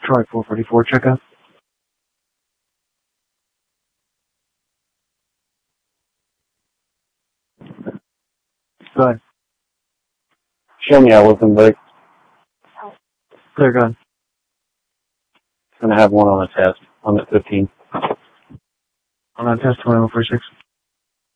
Troy 444, check out. Go ahead. Show me how open break. Clear, go ahead. Gonna have one on a test on the 15. On that test 2146.